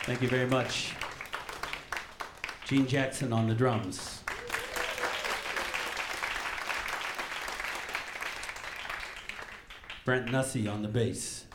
Thank you very much. Gene Jackson on the drums. Brent Nussey on the bass.